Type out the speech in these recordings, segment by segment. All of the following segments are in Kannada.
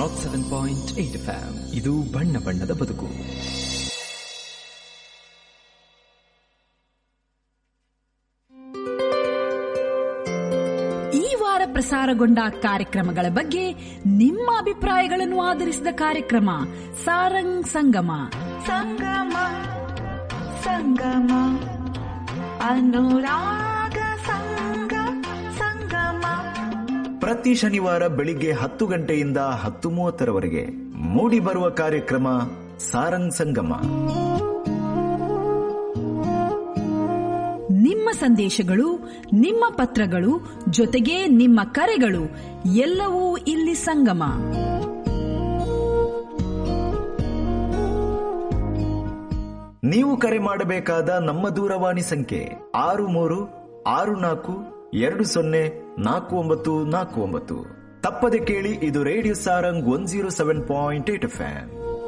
107.8 FM. ಇದು ಬಣ್ಣ ಬಣ್ಣದ ಬದುಕು. ಈ ವಾರ ಪ್ರಸಾರಗೊಂಡ ಕಾರ್ಯಕ್ರಮಗಳ ಬಗ್ಗೆ ನಿಮ್ಮ ಅಭಿಪ್ರಾಯಗಳನ್ನು ಆಧರಿಸಿದ ಕಾರ್ಯಕ್ರಮ ಸಾರಂಗ್ ಸಂಗಮ. ಸಂಗಮ ಸಂಗಮ ಅನುರಾಗ ಸಂಗ ಸಂಗಮ. ಪ್ರತಿ ಶನಿವಾರ ಬೆಳಿಗ್ಗೆ 10 ಗಂಟೆಯಿಂದ 10:30 ಮೂಡಿ ಬರುವ ಕಾರ್ಯಕ್ರಮ ಸಾರಂಗ್ ಸಂಗಮ. ನಿಮ್ಮ ಸಂದೇಶಗಳು, ನಿಮ್ಮ ಪತ್ರಗಳು, ಜೊತೆಗೆ ನಿಮ್ಮ ಕರೆಗಳು ಎಲ್ಲವೂ ಇಲ್ಲಿ ಸಂಗಮ. ನೀವು ಕರೆ ಮಾಡಬೇಕಾದ ನಮ್ಮ ದೂರವಾಣಿ ಸಂಖ್ಯೆ 6364204949. ತಪ್ಪದೆ ಕೇಳಿ, ಇದು radio Sarang 107.8 FM.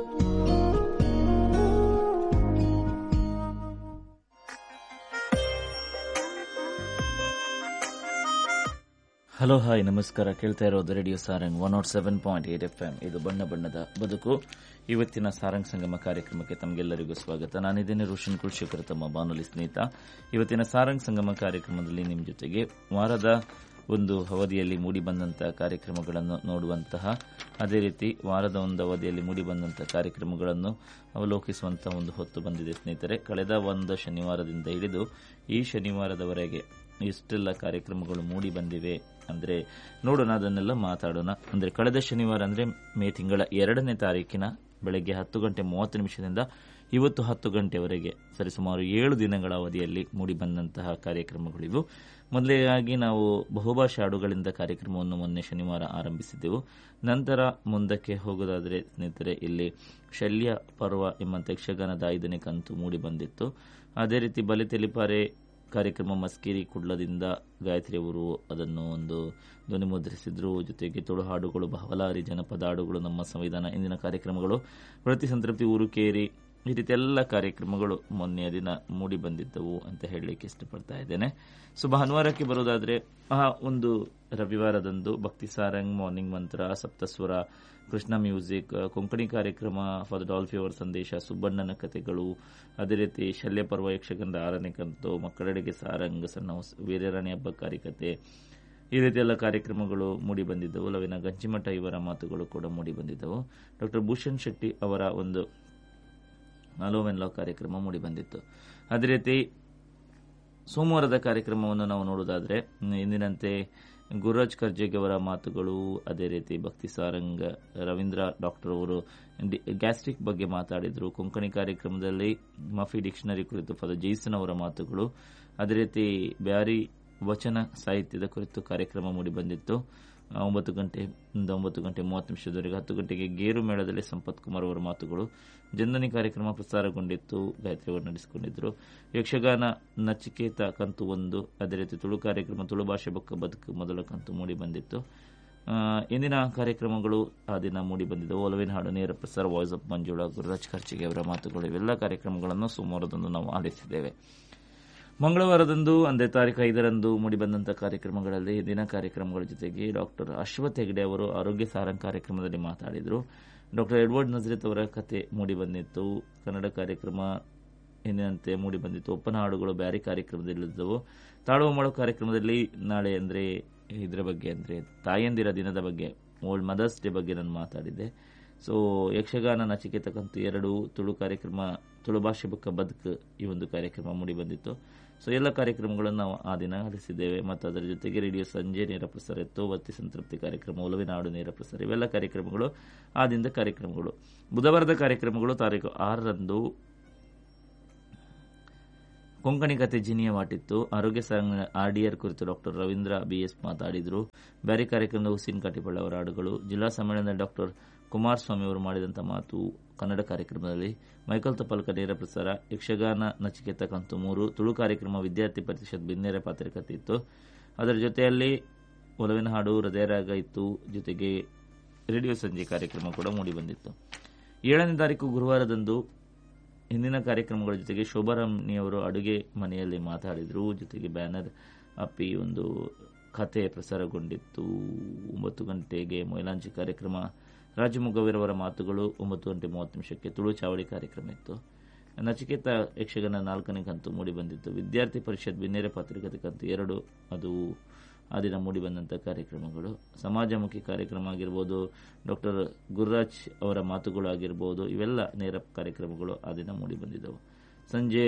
Hello, hi, ನಮಸ್ಕಾರ. ಕೇಳ್ತಾ ಇರೋದು ರೇಡಿಯೋ ಸಾರಂಗ್ 107.8 FM. ಇದು ಬಣ್ಣ ಬಣ್ಣದ ಬದುಕು. ಇವತ್ತಿನ ಸಾರಂಗ್ ಸಂಗಮ ಕಾರ್ಯಕ್ರಮಕ್ಕೆ ತಮಗೆಲ್ಲರಿಗೂ ಸ್ವಾಗತ. ನಾನಿದ್ದೇನೆ ರೋಷನ್ ಕುಲಶೇಖರ್, ತಮ್ಮ ಬಾನುಲಿ ಸ್ನೇಹಿತ. ಇವತ್ತಿನ ಸಾರಂಗ್ ಸಂಗಮ ಕಾರ್ಯಕ್ರಮದಲ್ಲಿ ನಿಮ್ಮ ಜೊತೆಗೆ ವಾರದ ಒಂದು ಅವಧಿಯಲ್ಲಿ ಮೂಡಿಬಂದಂತಹ ಕಾರ್ಯಕ್ರಮಗಳನ್ನು ನೋಡುವಂತಹ, ಅದೇ ರೀತಿ ವಾರದ ಒಂದು ಅವಧಿಯಲ್ಲಿ ಮೂಡಿಬಂದಂತಹ ಕಾರ್ಯಕ್ರಮಗಳನ್ನು ಅವಲೋಕಿಸುವಂತಹ ಒಂದು ಹೊತ್ತು ಬಂದಿದೆ ಸ್ನೇಹಿತರೆ. ಕಳೆದ ಒಂದು ಶನಿವಾರದಿಂದ ಹಿಡಿದು ಈ ಶನಿವಾರದವರೆಗೆ ಇಷ್ಟೆಲ್ಲ ಕಾರ್ಯಕ್ರಮಗಳು ಮೂಡಿ ಬಂದಿವೆ ಅಂದ್ರೆ ನೋಡೋಣ, ಅದನ್ನೆಲ್ಲ ಮಾತಾಡೋಣ. ಅಂದ್ರೆ ಕಳೆದ ಶನಿವಾರ ಅಂದ್ರೆ ಮೇ ತಿಂಗಳ 2ನೇ ತಾರೀಕಿನ ಬೆಳಗ್ಗೆ 10:30 ಇವತ್ತು 10 ಗಂಟೆವರೆಗೆ ಸರಿಸುಮಾರು 7 ದಿನಗಳ ಅವಧಿಯಲ್ಲಿ ಮೂಡಿಬಂದಂತಹ ಕಾರ್ಯಕ್ರಮಗಳಿವು. ಮೊದಲೇಗಾಗಿ ನಾವು ಬಹುಭಾಷಾ ಹಾಡುಗಳಿಂದ ಕಾರ್ಯಕ್ರಮವನ್ನು ಮೊನ್ನೆ ಶನಿವಾರ ಆರಂಭಿಸಿದ್ದೆವು. ನಂತರ ಮುಂದಕ್ಕೆ ಹೋಗೋದಾದರೆ ಸ್ನೇಹಿತರೆ, ಇಲ್ಲಿ ಶಲ್ಯ ಪರ್ವ ಎಂಬಂತ ಯಕ್ಷಗಾನದ 5ನೇ ಕಂತು ಮೂಡಿಬಂದಿತ್ತು. ಅದೇ ರೀತಿ ಬಲಿ ತೆಲಿಪಾರೆ ಕಾರ್ಯಕ್ರಮ ಮಸ್ಕೇರಿ ಕುಡ್ಲದಿಂದ ಗಾಯತ್ರಿ ಅವರು ಅದನ್ನು ಒಂದು ಧ್ವನಿ ಮುದ್ರಿಸಿದ್ರು. ಜೊತೆಗೆ ತುಳು ಹಾಡುಗಳು, ಬಹವಲಾರಿ ಜನಪದ ಹಾಡುಗಳು, ನಮ್ಮ ಸಂವಿಧಾನ, ಇಂದಿನ ಕಾರ್ಯಕ್ರಮಗಳು, ಪ್ರತಿ ಸಂತೃಪ್ತಿ, ಊರುಕೇರಿ, ಈ ರೀತಿ ಎಲ್ಲ ಕಾರ್ಯಕ್ರಮಗಳು ಮೊನ್ನೆಯ ದಿನ ಮೂಡಿ ಬಂದಿದ್ದವು ಅಂತ ಹೇಳಲಿಕ್ಕೆ ಇಷ್ಟಪಡ್ತಾ ಇದ್ದೇನೆ. ಸೊ ಭಾನುವಾರಕ್ಕೆ ಬರೋದಾದ್ರೆ, ಒಂದು ರವಿವಾರದಂದು ಭಕ್ತಿ ಸಾರಂಗ್, ಮಾರ್ನಿಂಗ್ ಮಂತ್ರ, ಸಪ್ತಸ್ವರ, ಕೃಷ್ಣ ಮ್ಯೂಸಿಕ್, ಕೊಂಕಣಿ ಕಾರ್ಯಕ್ರಮ, ಫಾದರ್ ಡಾಲ್ಫಿ ಅವರ ಸಂದೇಶ, ಸುಬ್ಬಣ್ಣನ ಕಥೆಗಳು, ಅದೇ ರೀತಿ ಶಲ್ಯ ಪರ್ವ ಯಕ್ಷಗಂಧ 6ನೇ ಕಂತು, ಮಕ್ಕಳೆಡೆಗೆ ಸಾರಂಗ್, ಸಣ್ಣ ವೀರರಾಣಿ ಹಬ್ಬ ಕಾರ್ಯಕತೆ, ಈ ರೀತಿ ಎಲ್ಲ ಕಾರ್ಯಕ್ರಮಗಳು ಮೂಡಿ ಬಂದಿದ್ದವು. ಲವಿನ ಗಂಜಿಮಠ ಇವರ ಮಾತುಗಳು ಕೂಡ ಮೂಡಿ ಬಂದಿದ್ದವು. ಡಾಕ್ಟರ್ ಭೂಷಣ್ ಶೆಟ್ಟಿ ಅವರ ಒಂದು ಲವ್ ಅಂಡ್ ಲವ್ ಕಾರ್ಯಕ್ರಮ ಮೂಡಿ ಬಂದಿತ್ತು. ಅದೇ ರೀತಿ ಸೋಮವಾರದ ಕಾರ್ಯಕ್ರಮವನ್ನು ನಾವು ನೋಡುವುದಾದ್ರೆ, ಇಂದಿನಂತೆ ಗುರುರಾಜ್ ಕರ್ಜಗಿ ಅವರ ಮಾತುಗಳು, ಅದೇ ರೀತಿ ಭಕ್ತಿ ಸಾರಂಗ್ ರವೀಂದ್ರ ಡಾಕ್ಟರ್ ಅವರು ಗ್ಯಾಸ್ಟ್ರಿಕ್ ಬಗ್ಗೆ ಮಾತಾಡಿದ್ರು. ಕೊಂಕಣಿ ಕಾರ್ಯಕ್ರಮದಲ್ಲಿ ಮಫಿ ಡಿಕ್ಷನರಿ ಕುರಿತು ಫಾದರ್ ಜೈಸನ್ ಅವರ ಮಾತುಗಳು, ಅದೇ ರೀತಿ ಬ್ಯಾರಿ ವಚನ ಸಾಹಿತ್ಯದ ಕುರಿತು ಕಾರ್ಯಕ್ರಮ ಮೂಡಿ ಬಂದಿತ್ತು. 9:30 10 ಗಂಟೆಗೆ ಗೇರು ಮೇಳದಲ್ಲಿ ಸಂಪತ್ ಕುಮಾರ್ ಅವರ ಮಾತುಗಳು, ಜಂದನಿ ಕಾರ್ಯಕ್ರಮ ಪ್ರಸಾರಗೊಂಡಿತ್ತು, ಗಾಯತ್ರಿ ಅವರು ನಡೆಸಿಕೊಂಡಿದ್ದರು. ಯಕ್ಷಗಾನ ನಚಿಕೇತ ಕಂತು 1, ಅದೇ ರೀತಿ ತುಳು ಕಾರ್ಯಕ್ರಮ ತುಳು ಭಾಷೆ ಬೊಕ್ಕ ಬದುಕು ಮೊದಲ ಕಂತು ಮೂಡಿ ಬಂದಿತ್ತು. ಇಂದಿನ ಕಾರ್ಯಕ್ರಮಗಳು ಆ ದಿನ ಮೂಡಿ ಬಂದಿದ್ದವು. ಒಲವಿನ ಹಾಡು ನೇರ ಪ್ರಸಾರ, ವಾಯ್ಸ್ ಆಫ್ ಮಂಜುಳಾ, ಗುರುರಾಜ್ ಕರ್ಚಿಗೆ ಅವರ ಮಾತುಗಳು, ಇವೆಲ್ಲ ಕಾರ್ಯಕ್ರಮಗಳನ್ನು ಸೋಮವಾರದಂದು ನಾವು ಆಲಿಸಿದ್ದೇವೆ. ಮಂಗಳವಾರದಂದು ಅಂದರೆ ತಾರೀಕು 5ರಂದು ಮೂಡಿಬಂದಂತಹ ಕಾರ್ಯಕ್ರಮಗಳಲ್ಲಿ ದಿನ ಕಾರ್ಯಕ್ರಮಗಳ ಜೊತೆಗೆ ಡಾಕ್ಟರ್ ಅಶ್ವಥ್ ಹೆಗ್ಡೆ ಅವರು ಆರೋಗ್ಯ ಸಾರಂಗ್ ಕಾರ್ಯಕ್ರಮದಲ್ಲಿ ಮಾತಾಡಿದರು. ಡಾಕ್ಟರ್ ಎಡ್ವರ್ಡ್ ನಜರತ್ ಅವರ ಕತೆ ಮೂಡಿಬಂದಿತ್ತು. ಕನ್ನಡ ಕಾರ್ಯಕ್ರಮ ಎಂದಿನಂತೆ ಮೂಡಿಬಂದಿತ್ತು. ಒಪ್ಪನ ಹಾಡುಗಳು ಬ್ಯಾರಿ ಕಾರ್ಯಕ್ರಮದಲ್ಲಿದ್ದವು. ತಾಳುವ ಮಾಡೋ ಕಾರ್ಯಕ್ರಮದಲ್ಲಿ ನಾಳೆ ಅಂದರೆ ಇದರ ಬಗ್ಗೆ ಅಂದರೆ ತಾಯಂದಿರ ದಿನದ ಬಗ್ಗೆ, ಓಲ್ಡ್ ಮದರ್ಸ್ ಡೇ ಬಗ್ಗೆ ನಾನು ಮಾತಾಡಿದ್ದೆ. ಸೊ ಯಕ್ಷಗಾನ ನಚಿಕೇತ ಕಂತು 2, ತುಳು ಕಾರ್ಯಕ್ರಮ ತುಳು ಭಾಷೆ ಬುಕ್ಕ ಬದುಕು, ಈ ಒಂದು ಕಾರ್ಯಕ್ರಮ ಮೂಡಿ ಬಂದಿತ್ತು. ಸೊ ಎಲ್ಲ ಕಾರ್ಯಕ್ರಮಗಳನ್ನು ನಾವು ಆ ದಿನ ಆಲಿಸಿದ್ದೇವೆ. ಮತ್ತು ಅದರ ಜೊತೆಗೆ ರೇಡಿಯೋ ಸಂಜೆ ನೇರ ಪ್ರಸಾರ ಇತ್ತು, ಭಕ್ತಿ ಸಂತೃಪ್ತಿ ಕಾರ್ಯಕ್ರಮ, ಒಲವಿನ ಹಾಡು ನೇರ ಪ್ರಸಾರ, ಇವೆಲ್ಲ ಕಾರ್ಯಕ್ರಮಗಳು ಆ ದಿನದ ಕಾರ್ಯಕ್ರಮಗಳು. ಬುಧವಾರದ ಕಾರ್ಯಕ್ರಮಗಳು ತಾರೀಕು 6ರಂದು ಕೊಂಕಣಿ ಕತೆ ಜಿನಿಯ ವಾಟಿತ್ತು. ಆರೋಗ್ಯ ಸಾಂಗ್ RDR ಕುರಿತು ಡಾಕ್ಟರ್ ರವೀಂದ್ರ BS ಮಾತಾಡಿದರು. ಬ್ಯಾರಿ ಕಾರ್ಯಕ್ರಮದ ಹುಸೇನ್ ಕಾಟಿಪಳ್ಳ ಅವರ ಹಾಡುಗಳು, ಜಿಲ್ಲಾ ಸಮ್ಮೇಳನದಲ್ಲಿ ಡಾಕ್ಟರ್ ಕುಮಾರಸ್ವಾಮಿ ಅವರು ಮಾಡಿದಂಥ ಮಾತು ಕನ್ನಡ ಕಾರ್ಯಕ್ರಮದಲ್ಲಿ, ಮೈಕಲ್ ತಪಾಲ್ಕ ನೇರ ಪ್ರಸಾರ, ಯಕ್ಷಗಾನ ನಚಿಕೇತ ಕಂತು 3, ತುಳು ಕಾರ್ಯಕ್ರಮ ವಿದ್ಯಾರ್ಥಿ ಪರಿಷತ್ ಬಿನ್ನೇರ ಪಾತ್ರಕತೆ ಇತ್ತು. ಅದರ ಜೊತೆಯಲ್ಲಿ ಒಲವಿನ ಹಾಡು ಹೃದಯರಾಗ ಇತ್ತು. ಜೊತೆಗೆ ರೇಡಿಯೋ ಸಂಜೆ ಕಾರ್ಯಕ್ರಮ ಕೂಡ ಮೂಡಿ ಬಂದಿತ್ತು. 7ನೇ ತಾರೀಕು ಗುರುವಾರದಂದು ಹಿಂದಿನ ಕಾರ್ಯಕ್ರಮಗಳ ಜೊತೆಗೆ ಶೋಭಾರಾಮ್ನಿಯವರು ಅಡುಗೆ ಮನೆಯಲ್ಲಿ ಮಾತಾಡಿದರು. ಜೊತೆಗೆ ಬ್ಯಾನರ್ ಅಪ್ಪಿ ಒಂದು ಕಥೆ ಪ್ರಸಾರಗೊಂಡಿತ್ತು. 9 ಗಂಟೆಗೆ ಮೊಯ್ಲಾಂಜಿ ಕಾರ್ಯಕ್ರಮ, ರಾಜಮುಗವೀರವರ ಮಾತುಗಳು. 9:30 ತುಳು ಚಾವಡಿ ಕಾರ್ಯಕ್ರಮ ಇತ್ತು. ನಚಿಕೇತ ಯಕ್ಷಗಾನ 4ನೇ ಕಂತು ಮೂಡಿ ಬಂದಿತ್ತು. ವಿದ್ಯಾರ್ಥಿ ಪರಿಷತ್ ಬಿನ್ನೇರೆ ಪತ್ರಿಕತೆ ಕಂತು 2, ಅದು ಆ ದಿನ ಮೂಡಿ ಬಂದಂಥ ಕಾರ್ಯಕ್ರಮಗಳು. ಸಮಾಜಮುಖಿ ಕಾರ್ಯಕ್ರಮ ಆಗಿರ್ಬೋದು, ಡಾಕ್ಟರ್ ಗುರುರಾಜ್ ಅವರ ಮಾತುಗಳು ಆಗಿರ್ಬೋದು, ಇವೆಲ್ಲ ನೇರ ಕಾರ್ಯಕ್ರಮಗಳು ಆ ದಿನ ಮೂಡಿ ಬಂದಿದ್ದವು. ಸಂಜೆ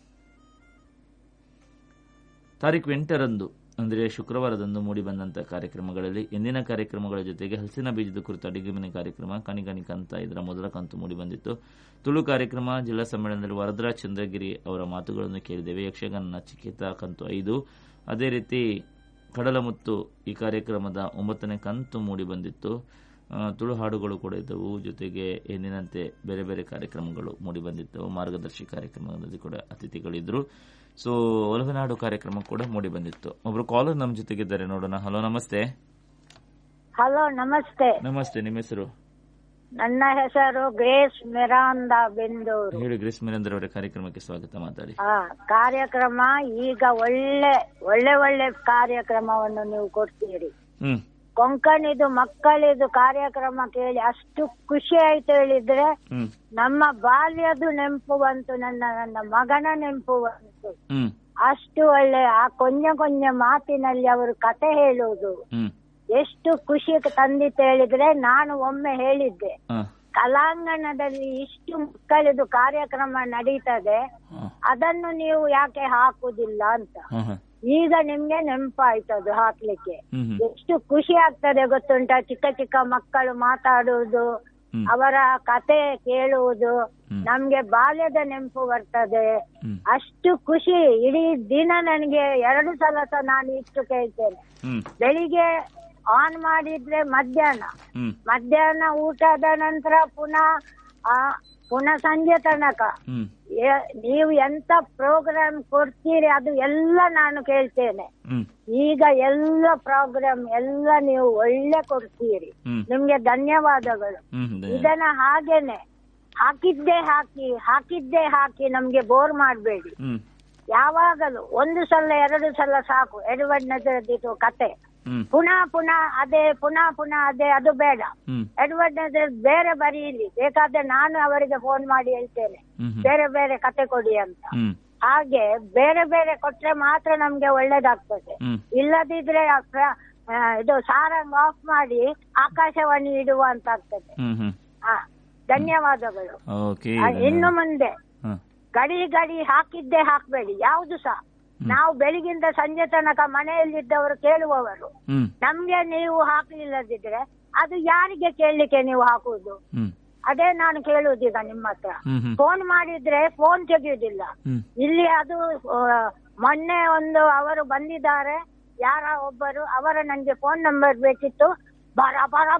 ತಾರೀಕು 8ರಂದು ಅಂದರೆ ಶುಕ್ರವಾರದಂದು ಮೂಡಿ ಬಂದಂಥ ಕಾರ್ಯಕ್ರಮಗಳಲ್ಲಿ ಎಂದಿನ ಕಾರ್ಯಕ್ರಮಗಳ ಜೊತೆಗೆ ಹಲಸಿನ ಬೀಜದ ಕುರಿತು ಅಡಿಗೆ ಮನೆ ಕಾರ್ಯಕ್ರಮ, ಕನಿಕನಿ ಕಂತ ಇದರ ಮೊದಲ ಕಂತು ಮೂಡಿ ಬಂದಿತ್ತು. ತುಳು ಕಾರ್ಯಕ್ರಮ, ಜಿಲ್ಲಾ ಸಮ್ಮೇಳನದಲ್ಲಿ ವರದರಾಜ್ ಚಂದ್ರಗಿರಿ ಅವರ ಮಾತುಗಳನ್ನು ಕೇಳಿದ್ದೇವೆ. ಯಕ್ಷಗಾನ ನಚಿಕೇತ ಕಂತು 5, ಅದೇ ರೀತಿ ಕಡಲಮುತ್ತು ಈ ಕಾರ್ಯಕ್ರಮದ 9ನೇ ಕಂತು ಮೂಡಿ ಬಂದಿತ್ತು. ತುಳು ಹಾಡುಗಳು ಕೂಡ ಇದ್ದವು. ಜೊತೆಗೆ ಎಂದಿನಂತೆ ಬೇರೆ ಬೇರೆ ಕಾರ್ಯಕ್ರಮಗಳು ಮೂಡಿ ಬಂದಿದ್ದವು. ಮಾರ್ಗದರ್ಶಿ ಕಾರ್ಯಕ್ರಮದಲ್ಲಿ ಕೂಡ ಅತಿಥಿಗಳಿದ್ರು. ಸೊ ಒಲವಿನಾಡು ಕಾರ್ಯಕ್ರಮ ಕೂಡ ಮೂಡಿ ಬಂದಿತ್ತು. ಒಬ್ರು ಕಾಲರ್ ನಮ್ಮ ಜೊತೆಗಿದ್ದಾರೆ, ನೋಡೋಣ. ಹಲೋ, ನಮಸ್ತೆ. ಹಲೋ, ನಮಸ್ತೆ. ನಮಸ್ತೆ, ನಿಮ್ಮ ಹೆಸರು? ನನ್ನ ಹೆಸರು ಗ್ರೇಸ್ ಮಿರಾಂದ ಬೆಂದೂರು. ಹೇಳಿ ಗ್ರೇಸ್ ಮಿರಾಂದ ಅವರ ಕಾರ್ಯಕ್ರಮಕ್ಕೆ ಸ್ವಾಗತ, ಮಾತಾಡಿ. ಕಾರ್ಯಕ್ರಮ ಈಗ ಒಳ್ಳೆ ಒಳ್ಳೆ ಒಳ್ಳೆ ಕಾರ್ಯಕ್ರಮವನ್ನು ನೀವು ಕೊಡ್ತೀರಿ. ಕೊಂಕಣಿದು ಮಕ್ಕಳಿದು ಕಾರ್ಯಕ್ರಮ ಕೇಳಿ ಅಷ್ಟು ಖುಷಿ ಆಯ್ತು. ಹೇಳಿದ್ರೆ ನಮ್ಮ ಬಾಲ್ಯದು ನೆನಪು ಬಂತು, ನನ್ನ ಮಗನ ನೆನಪು ಬಂತು. ಅಷ್ಟು ಒಳ್ಳೆ ಆ ಕೊಂಜ ಮಾತಿನಲ್ಲಿ ಅವರು ಕತೆ ಹೇಳುವುದು ಎಷ್ಟು ಖುಷಿ ತಂದಿತ್ತು ಹೇಳಿದ್ರೆ, ನಾನು ಒಮ್ಮೆ ಹೇಳಿದ್ದೆ ಕಲಾಂಗಣದಲ್ಲಿ ಇಷ್ಟು ಮಕ್ಕಳದು ಕಾರ್ಯಕ್ರಮ ನಡೀತದೆ, ಅದನ್ನು ನೀವು ಯಾಕೆ ಹಾಕುದಿಲ್ಲ ಅಂತ. ಈಗ ನಿಮ್ಗೆ ನೆನಪಾಯ್ತು ಅದು ಹಾಕ್ಲಿಕ್ಕೆ. ಎಷ್ಟು ಖುಷಿ ಆಗ್ತದೆ ಗೊತ್ತುಂಟ, ಚಿಕ್ಕ ಚಿಕ್ಕ ಮಕ್ಕಳು ಮಾತಾಡುವುದು, ಅವರ ಕತೆ ಕೇಳುವುದು, ನಮ್ಗೆ ಬಾಲ್ಯದ ನೆನಪು ಬರ್ತದೆ. ಅಷ್ಟು ಖುಷಿ. ಇಡೀ ದಿನ ನನಗೆ 2 ಸಲ ನಾನು ಇಷ್ಟು ಕೇಳ್ತೇನೆ. ಬೆಳಿಗ್ಗೆ ಆನ್ ಮಾಡಿದ್ರೆ ಮಧ್ಯಾಹ್ನ ಊಟದ ನಂತರ ಪುನಃ ಸಂಜೆ ತನಕ ನೀವು ಎಂತ ಪ್ರೋಗ್ರಾಮ್ ಕೊಡ್ತೀರಿ ಅದು ಎಲ್ಲ ನಾನು ಕೇಳ್ತೇನೆ. ಈಗ ಎಲ್ಲ ಪ್ರೋಗ್ರಾಮ್ ಎಲ್ಲ ನೀವು ಒಳ್ಳೆ ಕೊಡ್ತೀರಿ, ನಿಮ್ಗೆ ಧನ್ಯವಾದಗಳು. ಇದನ್ನ ಹಾಗೇನೆ ಹಾಕಿದ್ದೇ ಹಾಕಿ ನಮ್ಗೆ ಬೋರ್ ಮಾಡ್ಬೇಡಿ. ಯಾವಾಗಲೂ 1 ಸಲ 2 ಸಲ ಸಾಕು. ಎಡವಡ್ನದ್ದು ಕತೆ ಪುನಃ ಅದೇ ಅದು ಬೇಡ. ಎಡವಡ್ನದ್ರ ಬೇರೆ ಬರೀಲಿ, ಬೇಕಾದ್ರೆ ನಾನು ಅವರಿಗೆ ಫೋನ್ ಮಾಡಿ ಹೇಳ್ತೇನೆ ಬೇರೆ ಬೇರೆ ಕತೆ ಕೊಡಿ ಅಂತ. ಹಾಗೆ ಬೇರೆ ಬೇರೆ ಕೊಟ್ರೆ ಮಾತ್ರ ನಮ್ಗೆ ಒಳ್ಳೇದಾಗ್ತದೆ. ಇಲ್ಲದಿದ್ರೆ ಇದು ಸಾರಂಗ್ ಆಫ್ ಮಾಡಿ ಆಕಾಶವಾಣಿ ಇಡುವ ಅಂತ ಆಗ್ತದೆ. ಧನ್ಯವಾದಗಳು. ಇನ್ನು ಮುಂದೆ ಗಡಿ ಹಾಕಿದ್ದೇ ಹಾಕ್ಬೇಡಿ ಯಾವುದು ಸಹ. ನಾವು ಬೆಳಿಗಿಂದ ಸಂಜೆ ತನಕ ಮನೆಯಲ್ಲಿದ್ದವರು ಕೇಳುವವರು. ನಮ್ಗೆ ನೀವು ಹಾಕಲಿಲ್ಲದಿದ್ರೆ ಅದು ಯಾರಿಗೆ ಕೇಳಲಿಕ್ಕೆ ನೀವು ಹಾಕುವುದು? ಅದೇ ನಾನು ಕೇಳುವುದೀಗ ನಿಮ್ಮ ಹತ್ರ. ಫೋನ್ ಮಾಡಿದ್ರೆ ಫೋನ್ ತೆಗೆಯುವುದಿಲ್ಲ. ಇಲ್ಲಿ ಅದು ಮೊನ್ನೆ ಅವರು ಬಂದಿದ್ದಾರೆ, ಯಾರ ಒಬ್ಬರು, ಅವರ ನನ್ಗೆ ಫೋನ್ ನಂಬರ್ ಬೇಕಿತ್ತು. ಬರ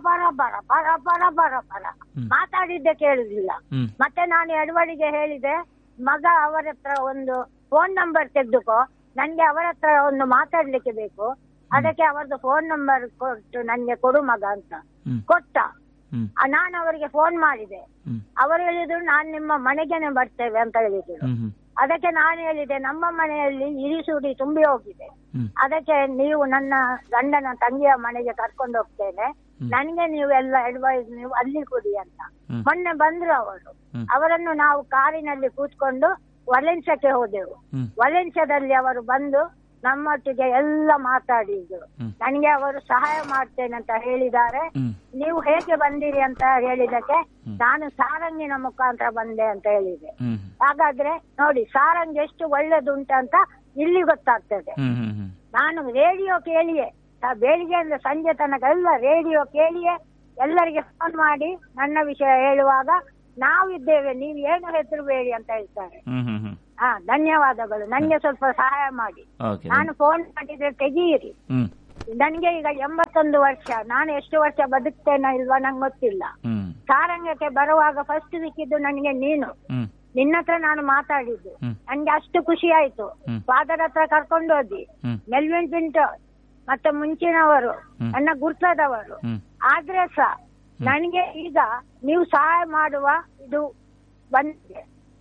ಮಾತಾಡಿದ್ದೆ ಕೇಳುದಿಲ್ಲ. ಮತ್ತೆ ನಾನು ಎಡವಡಿಗೆ ಹೇಳಿದೆ, ಮಗ ಅವರ ಹತ್ರ ಒಂದು ಫೋನ್ ನಂಬರ್ ತೆಗೆದುಕೋ, ನನ್ಗೆ ಅವರ ಹತ್ರ ಒಂದು ಮಾತಾಡ್ಲಿಕ್ಕೆ ಬೇಕು, ಅದಕ್ಕೆ ಅವರದ್ದು ಫೋನ್ ನಂಬರ್ ಕೊಟ್ಟು ನನ್ಗೆ ಕೊಡು ಮಗ ಅಂತ ಕೊಟ್ಟ. ನಾನು ಅವರಿಗೆ ಫೋನ್ ಮಾಡಿದೆ. ಅವರು ಹೇಳಿದ್ರು ನಾನು ನಿಮ್ಮ ಮನೆಗೇನೆ ಬರ್ತೇವೆ ಅಂತ ಹೇಳಿದ್ರು. ಅದಕ್ಕೆ ನಾನು ಹೇಳಿದೆ ನಮ್ಮ ಮನೆಯಲ್ಲಿ ಇರಿಸುಡಿ ತುಂಬಿ ಹೋಗಿದೆ, ಅದಕ್ಕೆ ನೀವು ನನ್ನ ಗಂಡನ ತಂಗಿಯ ಮನೆಗೆ ಕರ್ಕೊಂಡು ಹೋಗ್ತೇನೆ, ನನ್ಗೆ ನೀವು ಎಲ್ಲ ಅಡ್ವೈಸ್ ನೀವು ಅಲ್ಲಿ ಕೊಡಿ ಅಂತ. ಮೊನ್ನೆ ಬಂದ್ರು ಅವರು. ಅವರನ್ನು ನಾವು ಕಾರಿನಲ್ಲಿ ಕೂತ್ಕೊಂಡು ವಲೆನ್ಸಕ್ಕೆ ಹೋದೆವು. ವಲೆನ್ಸದಲ್ಲಿ ಅವರು ಬಂದು ನಮ್ಮೊಟ್ಟಿಗೆ ಎಲ್ಲ ಮಾತಾಡಿದ್ರು. ನನಗೆ ಅವರು ಸಹಾಯ ಮಾಡ್ತೇನೆ ಅಂತ ಹೇಳಿದ್ದಾರೆ. ನೀವು ಹೇಗೆ ಬಂದಿರಿ ಅಂತ ಹೇಳಿದಕ್ಕೆ ನಾನು ಸಾರಂಗಿನ ಮುಖಾಂತರ ಬಂದೆ ಅಂತ ಹೇಳಿದೆ. ಹಾಗಾದ್ರೆ ನೋಡಿ ಸಾರಂಗ್ ಎಷ್ಟು ಒಳ್ಳೇದುಂಟಂತ ಇಲ್ಲಿ ಗೊತ್ತಾಗ್ತದೆ. ನಾನು ರೇಡಿಯೋ ಕೇಳಿಯೇ ಬೆಳಿಗ್ಗೆಯಿಂದ ಸಂಜೆ ತನಕ ಎಲ್ಲ ರೇಡಿಯೋ ಕೇಳಿಯೇ ಎಲ್ಲರಿಗೆ ಫೋನ್ ಮಾಡಿ ನನ್ನ ವಿಷಯ ಹೇಳುವಾಗ ನಾವಿದ್ದೇವೆ, ನೀವು ಏನು ಹೆದರಬೇಡಿ ಅಂತ ಹೇಳ್ತಾರೆ. ಧನ್ಯವಾದಗಳು. ನನ್ಗೆ ಸ್ವಲ್ಪ ಸಹಾಯ ಮಾಡಿ. ನಾನು ಫೋನ್ ಮಾಡಿದ್ರೆ ತೆಗೀರಿ. ನನ್ಗೆ ಈಗ 81 ವರ್ಷ. ನಾನು ಎಷ್ಟು ವರ್ಷ ಬದುಕ್ತೇನೋ ಇಲ್ವಾ ನಂಗೆ ಗೊತ್ತಿಲ್ಲ. ಸಾರಂಗಕ್ಕೆ ಬರುವಾಗ ಫಸ್ಟ್ ಸಿಕ್ಕಿದ್ದು ನನಗೆ ನೀನು. ನಿನ್ನ ಹತ್ರ ನಾನು ಮಾತಾಡಿದ್ದು. ನನ್ಗೆ ಅಷ್ಟು ಖುಷಿ ಆಯ್ತು. ಫಾದರ್ ಹತ್ರ ಕರ್ಕೊಂಡು ಹೋದಿ, ಮೆಲ್ವಿನ್ ಪಿಂಟೋ ಮತ್ತೆ ಮುಂಚಿನವರು ನನ್ನ ಗುರ್ತದವರು. ಆದ್ರೆ ಸಹ ನನಗೆ ಈಗ ನೀವು ಸಹಾಯ ಮಾಡುವ ಇದು ಬಂದಿದೆ.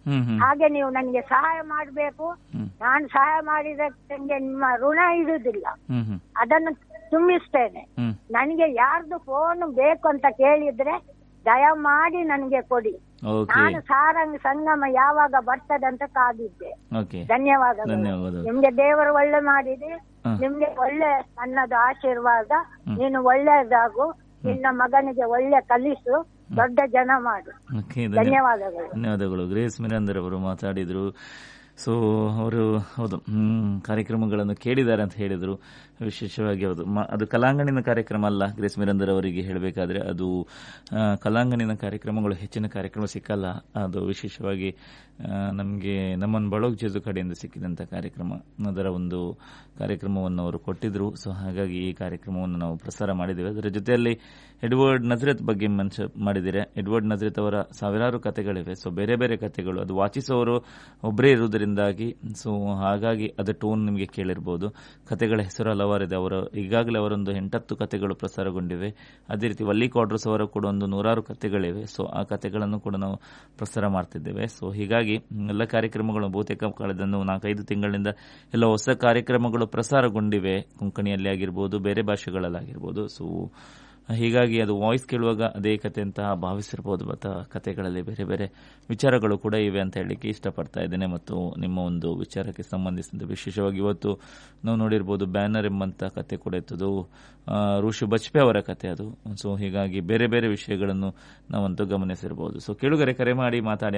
ಹಾಗೆ ನೀವು ನನಗೆ ಸಹಾಯ ಮಾಡಬೇಕು. ನಾನು ಸಹಾಯ ಮಾಡಿದಕ್ಕೆ ನಿಮ್ಮ ಋಣ ಇಡುವುದಿಲ್ಲ, ಅದನ್ನು ತುಂಬಿಸ್ತೇನೆ. ನನಗೆ ಯಾರ್ದು ಫೋನ್ ಬೇಕು ಅಂತ ಕೇಳಿದ್ರೆ ದಯಮಾಡಿ ನನಗೆ ಕೊಡಿ. ನಾನು ಸಾರಂಗ್ ಸಂಗಮ ಯಾವಾಗ ಬರ್ತದೆ ಅಂತ ಕಾದಿದ್ದೆ. ಧನ್ಯವಾದಗಳು. ನಿಮ್ಗೆ ದೇವರು ಒಳ್ಳೆ ಮಾಡಿದೆ, ನಿಮ್ಗೆ ಒಳ್ಳೆ ನನ್ನದು ಆಶೀರ್ವಾದ. ನೀನು ಒಳ್ಳೆಯದಾಗು, ನಿನ್ನ ಮಗನಿಗೆ ಒಳ್ಳೆ ಕಲಿಸು, ದೊಡ್ಡ ಜನ ಮಾಡು. ಧನ್ಯವಾದಗಳು. ಗ್ರೇಸ್ ಮಿರಾಂದರ್ ಅವರು ಮಾತಾಡಿದ್ರು. ಸೊ ಅವರು ಹೌದು ಕಾರ್ಯಕ್ರಮಗಳನ್ನು ಕೇಳಿದ್ದಾರೆ ಅಂತ ಹೇಳಿದರು. ವಿಶೇಷವಾಗಿ ಹೌದು, ಅದು ಕಲಾಂಗಣಿನ ಕಾರ್ಯಕ್ರಮ ಅಲ್ಲ. ಗ್ರೇಸ್ ಮಿರಾಂದರ್ ಅವರಿಗೆ ಹೇಳಬೇಕಾದ್ರೆ ಅದು ಕಲಾಂಗಣಿನ ಕಾರ್ಯಕ್ರಮಗಳು ಹೆಚ್ಚಿನ ಕಾರ್ಯಕ್ರಮ ಸಿಕ್ಕಲ್ಲ. ಅದು ವಿಶೇಷವಾಗಿ ನಮಗೆ ನಮ್ಮನ್ನು ಬಳೋಗ್ ಜೇಜು ಕಡೆಯಿಂದ ಸಿಕ್ಕಿದಂಥ ಕಾರ್ಯಕ್ರಮ, ಅದರ ಒಂದು ಕಾರ್ಯಕ್ರಮವನ್ನು ಅವರು ಕೊಟ್ಟಿದ್ರು. ಸೊ ಹಾಗಾಗಿ ಈ ಕಾರ್ಯಕ್ರಮವನ್ನು ನಾವು ಪ್ರಸಾರ ಮಾಡಿದ್ದೇವೆ. ಅದರ ಜೊತೆಯಲ್ಲಿ ಎಡ್ವರ್ಡ್ ನಜರತ್ ಬಗ್ಗೆ ಮಾಡಿದ್ದೀರಾ. ಎಡ್ವರ್ಡ್ ನಜರತ್ ಅವರ ಸಾವಿರಾರು ಕಥೆಗಳಿವೆ. ಸೊ ಬೇರೆ ಬೇರೆ ಕಥೆಗಳು, ಅದು ವಾಚಿಸುವವರು ಒಬ್ಬರೇ ಇರುವುದರಿಂದಾಗಿ ಸೊ ಹಾಗಾಗಿ ಅದರ ಟೋನ್ ನಿಮಗೆ ಕೇಳಿರ್ಬೋದು. ಕಥೆಗಳ ಹೆಸರು ಹಲವಾರಿದೆ. ಈಗಾಗಲೇ ಅವರೊಂದು 8-10 ಕಥೆಗಳು ಪ್ರಸಾರಗೊಂಡಿವೆ. ಅದೇ ರೀತಿ ವಲ್ಲಿ ಕ್ವಾಡ್ರಸ್ ಅವರ ಕೂಡ ಒಂದು 100 ಕಥೆಗಳಿವೆ. ಸೊ ಆ ಕಥೆಗಳನ್ನು ಕೂಡ ನಾವು ಪ್ರಸಾರ ಮಾಡ್ತಿದ್ದೇವೆ. ಸೊ ಹೀಗಾಗಿ ಎಲ್ಲ ಕಾರ್ಯಕ್ರಮಗಳು ಬಹುತೇಕ ಕಳೆದ 4-5 ತಿಂಗಳಿಂದ ಎಲ್ಲ ಹೊಸ ಕಾರ್ಯಕ್ರಮಗಳು ಪ್ರಸಾರಗೊಂಡಿವೆ. ಕೊಂಕಣಿಯಲ್ಲಿ ಆಗಿರ್ಬೋದು, ಬೇರೆ ಭಾಷೆಗಳಲ್ಲಾಗಿರ್ಬೋದು. ಸೊ ಹೀಗಾಗಿ ಅದು ವಾಯ್ಸ್ ಕೇಳುವಾಗ ಅದೇ ಕತೆ ಅಂತ ಭಾವಿಸಿರ್ಬೋದು. ಮತ್ತು ಕತೆಗಳಲ್ಲಿ ಬೇರೆ ಬೇರೆ ವಿಚಾರಗಳು ಕೂಡ ಇವೆ ಅಂತ ಹೇಳಲಿಕ್ಕೆ ಇಷ್ಟಪಡ್ತಾ ಇದ್ದೇನೆ. ಮತ್ತು ನಿಮ್ಮ ಒಂದು ವಿಚಾರಕ್ಕೆ ಸಂಬಂಧಿಸಿದ ವಿಶೇಷವಾಗಿ ಇವತ್ತು ನಾವು ನೋಡಿರ್ಬೋದು, ಬ್ಯಾನರ್ ಎಂಬಂತ ಕತೆ ಕೂಡ ಇತ್ತು. ಋಷಿ ಬಜ್ಪೆ ಅವರ ಕತೆ ಅದು. ಸೊ ಹೀಗಾಗಿ ಬೇರೆ ಬೇರೆ ವಿಷಯಗಳನ್ನು ನಾವಂತೂ ಗಮನಿಸಿರ್ಬೋದು. ಸೊ ಕೇಳುಗರೆ ಕರೆ ಮಾಡಿ ಮಾತಾಡಿ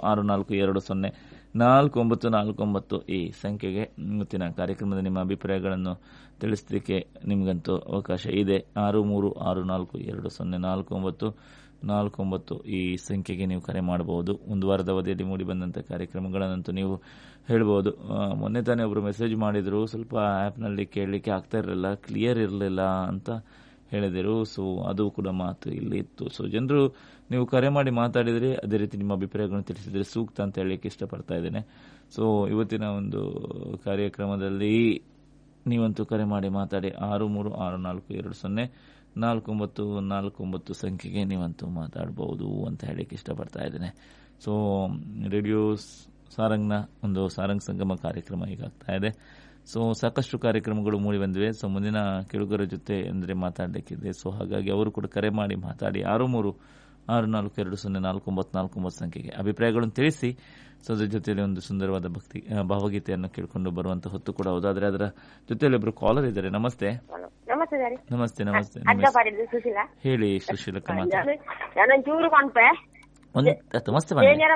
6364424949 ಈ ಸಂಖ್ಯೆಗೆ ಇವತ್ತಿನ ಕಾರ್ಯಕ್ರಮದ ನಿಮ್ಮ ಅಭಿಪ್ರಾಯಗಳನ್ನು ತಿಳಿಸಲಿಕ್ಕೆ ನಿಮಗಂತೂ ಅವಕಾಶ ಇದೆ. 6364424949 ಈ ಸಂಖ್ಯೆಗೆ ನೀವು ಕರೆ ಮಾಡಬಹುದು. ಒಂದು ವಾರದ ಅವಧಿಯಲ್ಲಿ ಮೂಡಿ ಬಂದಂಥ ಕಾರ್ಯಕ್ರಮಗಳನ್ನಂತೂ ನೀವು ಹೇಳ್ಬೋದು. ಮೊನ್ನೆ ತಾನೇ ಒಬ್ಬರು ಮೆಸೇಜ್ ಮಾಡಿದ್ರು, ಸ್ವಲ್ಪ ಆ್ಯಪ್ನಲ್ಲಿ ಕೇಳಲಿಕ್ಕೆ ಆಗ್ತಾ ಇರಲಿಲ್ಲ, ಕ್ಲಿಯರ್ ಇರಲಿಲ್ಲ ಅಂತ ಹೇಳಿದರು. ಸೊ ಅದು ಕೂಡ ಮಾತು ಇಲ್ಲಿ ಇತ್ತು. ಸೊ ಜನರು ನೀವು ಕರೆ ಮಾಡಿ ಮಾತಾಡಿದರೆ ಅದೇ ರೀತಿ ನಿಮ್ಮ ಅಭಿಪ್ರಾಯಗಳನ್ನು ತಿಳಿಸಿದರೆ ಸೂಕ್ತ ಅಂತ ಹೇಳಲಿಕ್ಕೆ ಇಷ್ಟಪಡ್ತಾ ಇದ್ದೇನೆ. ಸೊ ಇವತ್ತಿನ ಒಂದು ಕಾರ್ಯಕ್ರಮದಲ್ಲಿ ನೀವಂತೂ ಕರೆ ಮಾಡಿ ಮಾತಾಡಿ 6364424949 ಸಂಖ್ಯೆಗೆ ನೀವಂತೂ ಮಾತಾಡಬಹುದು ಅಂತ ಹೇಳಲಿಕ್ಕೆ ಇಷ್ಟಪಡ್ತಾ ಇದ್ದೇನೆ. ಸೊ ರೇಡಿಯೋ ಸಾರಂಗ್ನ ಒಂದು ಸಾರಂಗ್ ಸಂಗಮ ಕಾರ್ಯಕ್ರಮ ಈಗಾಗ್ತಾ ಇದೆ. ಸೊ ಸಾಕಷ್ಟು ಕಾರ್ಯಕ್ರಮಗಳು ಮೂಡಿ ಬಂದಿವೆ. ಸೊ ಮುಂದಿನ ಕೇಳುಗರ ಜೊತೆ ಅಂದರೆ ಮಾತಾಡಲಿಕ್ಕಿದೆ. ಸೊ ಹಾಗಾಗಿ ಅವರು ಕೂಡ ಕರೆ ಮಾಡಿ ಮಾತಾಡಿ 6364424949 ಸಂಖ್ಯೆಗೆ ಅಭಿಪ್ರಾಯಗಳನ್ನು ತಿಳಿಸಿ. ಸೊ ಅದ್ರ ಜೊತೆಯಲ್ಲಿ ಒಂದು ಸುಂದರವಾದ ಭಕ್ತಿ ಭಾವಗೀತೆಯನ್ನು ಕೇಳಿಕೊಂಡು ಬರುವಂತ ಹೊತ್ತು ಕೂಡ ಹೌದು. ಆದರೆ ಅದರ ಜೊತೆಯಲ್ಲಿ ಒಬ್ರು ಕಾಲರ್ ಇದ್ದಾರೆ. ನಮಸ್ತೆ. ನಮಸ್ತೆ. ನಮಸ್ತೆ. ಹೇಳಿ ಸುಶೀಲಕ್ಕ. ನಮಸ್ತೆ.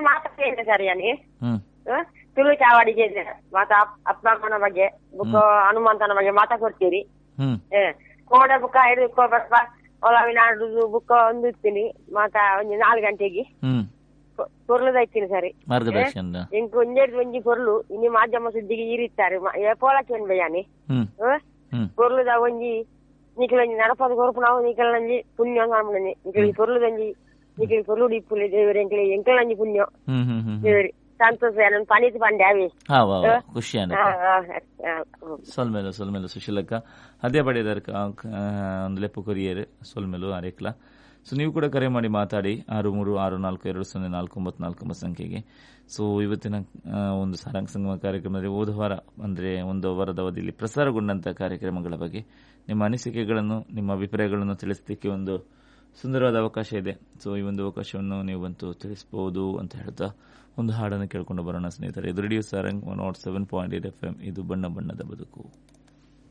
ತುಳು ಚಾವಾಡಿಗೆ ಮಾತಾ ಅಪ್ಪ ಅಮ್ಮನ ಬಗ್ಗೆ ಬುಕ್ ಹನುಮಂತನ ಬಗ್ಗೆ ಮಾತಾಡ್ತೀರಿ. ಕೋಡ ಬುಕ್ಕ ಹಿಡಿದು ಒಲವಿನ ಆಡುದು ಬುಕ್ಕ ಒಂದು ಇರ್ತೀನಿ ಮಾತಾ ಒಂದು 4 ಗಂಟೆಗೆ ಪೊರ್ಲುದೈತೀನಿ ಸರಿ. ಇಂಕ ಒಂಜಿ ಪೊರ್ಲು ಇನ್ನು ಮಾಧ್ಯಮ ಸುದ್ದಿಗೆ ಇರಿತ್ತಾರೆ ಪೋಲಕ್ಕೇನ್ ಬಯ್ಯಾನಿ ಪೊರ್ಲುದ ಒಂಜಿ ನಿಖಿಲಂಜಿ ನಡಪದ ಕೊರಪು ನಾವು ನಿಖಿಲಂಜಿ ಪುಣ್ಯ ಮಾಡ್ಬಿಡನಿ ನಿಖಿಲಿ ಪೊರ್ಲುದಂಜಿ ನಿಖಿಲಿ ಪೊರ್ಲುಡಿ ಇಪ್ಪುಲಿ ದೇವರಿ ಎಂಕ್ಲಿ ಎಂಕಲಂಜಿ ಪುಣ್ಯ ದೇವರಿ ಸಂತೋಷ ನನ್ನ ಪನಿತ್ ಪಂಡೆ ಅವಿ ಖುಷಿ ಸೊಲ್ಮೇಲು ಸೊಲ್ಮೇಲು ಸುಶೀಲಕ್ಕ ಅದೇ ಬಡಿದಾರ ಒಂದು ಲೆಪ್ಪು ಕೊರಿಯರ್ ಸೊಲ್ಮೇಲು ಅರೇಕ್ಲ. ಸೊ ನೀವು ಕೂಡ ಕರೆ ಮಾಡಿ ಮಾತಾಡಿ 6364424949 ಸಂಖ್ಯೆಗೆ. ಸೊ ಇವತ್ತಿನ ಒಂದು ಸಾರಂಗ್ ಸಂಗಮ ಕಾರ್ಯಕ್ರಮದಲ್ಲಿ ಹೋದ ವಾರ ಅಂದರೆ ಒಂದು ವಾರದ ಅವಧಿಯಲ್ಲಿ ಪ್ರಸಾರಗೊಂಡಂಥ ಕಾರ್ಯಕ್ರಮಗಳ ಬಗ್ಗೆ ನಿಮ್ಮ ಅನಿಸಿಕೆಗಳನ್ನು ನಿಮ್ಮ ಅಭಿಪ್ರಾಯಗಳನ್ನು ತಿಳಿಸಲಿಕ್ಕೆ ಒಂದು ಸುಂದರವಾದ ಅವಕಾಶ ಇದೆ. ಸೊ ಈ ಒಂದು ಅವಕಾಶವನ್ನು ನೀವು ಬಂತು ತಿಳಿಸಬಹುದು ಅಂತ ಹೇಳ್ತಾ ಒಂದು ಹಾಡನ್ನು ಕೇಳಿಕೊಂಡು ಬರೋಣ ಸ್ನೇಹಿತರೆ. ಇದು ರೇಡಿಯೋ ಸಾರಂಗ್ 107.8 FM. ಇದು ಬಣ್ಣ ಬಣ್ಣದ ಬದುಕು.